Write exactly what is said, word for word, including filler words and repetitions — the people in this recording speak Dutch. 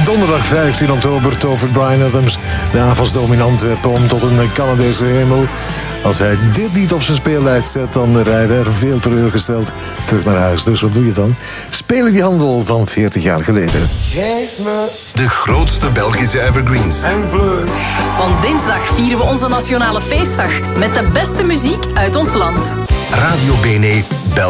Donderdag vijftien oktober tovert Bryan Adams de avondsdom in Antwerpen om tot een Canadese hemel. Als hij dit niet op zijn speellijst zet, dan rijdt hij er veel teleurgesteld terug naar huis. Dus wat doe je dan? Spelen die handel van veertig jaar geleden. Geef me de grootste Belgische evergreens. en vlug. Want dinsdag vieren we onze nationale feestdag met de beste muziek uit ons land. Radio B N E